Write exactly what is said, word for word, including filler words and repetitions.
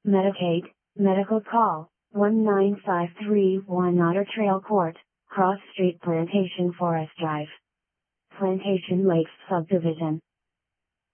Medicaid, medical call, one nine five three one Otter Trail Court, Cross Street Plantation Forest Drive. Plantation Lakes Subdivision.